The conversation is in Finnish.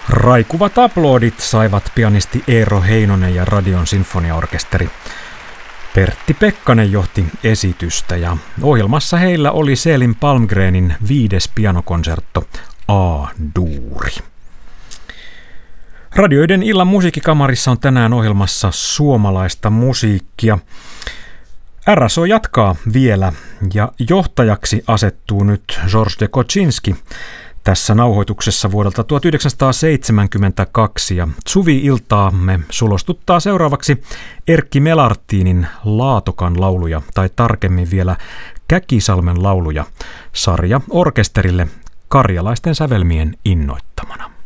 Raikuvat aplodit saivat pianisti Eero Heinonen ja Radion sinfoniaorkesteri. Pertti Pekkanen johti esitystä ja ohjelmassa heillä oli Selin Palmgrenin 5. pianokonsertto A-duuri. Radioiden illan musiikkikamarissa on tänään ohjelmassa suomalaista musiikkia. RSO jatkaa vielä ja johtajaksi asettuu nyt Georges de Kocsinski tässä nauhoituksessa vuodelta 1972 ja Suvi-iltaamme sulostuttaa seuraavaksi Erkki Melartinin Laatokan lauluja tai tarkemmin vielä Käkisalmen lauluja sarja orkesterille karjalaisten sävelmien innoittamana.